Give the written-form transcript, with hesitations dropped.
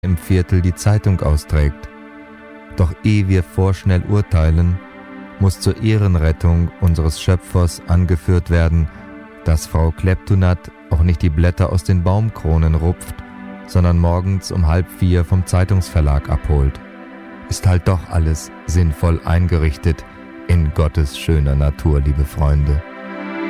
im Viertel die Zeitung austrägt. Doch ehe wir vorschnell urteilen, muss zur Ehrenrettung unseres Schöpfers angeführt werden, dass Frau Kleptunat auch nicht die Blätter aus den Baumkronen rupft, sondern morgens um 3:30 vom Zeitungsverlag abholt. Ist halt doch alles sinnvoll eingerichtet in Gottes schöner Natur, liebe Freunde.